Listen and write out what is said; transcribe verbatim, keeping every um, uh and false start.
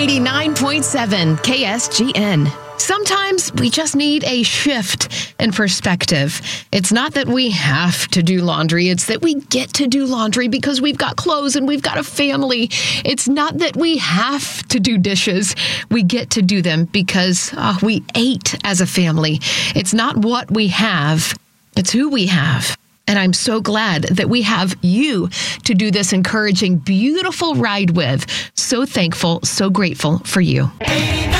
ninety-nine point seven K S G N. Sometimes we just need a shift in perspective. It's not that we have to do laundry. It's that we get to do laundry because we've got clothes and we've got a family. It's not that we have to do dishes. We get to do them because uh, we ate as a family. It's not what we have. It's who we have. And I'm so glad that we have you to do this encouraging, beautiful ride with. So thankful, so grateful for you.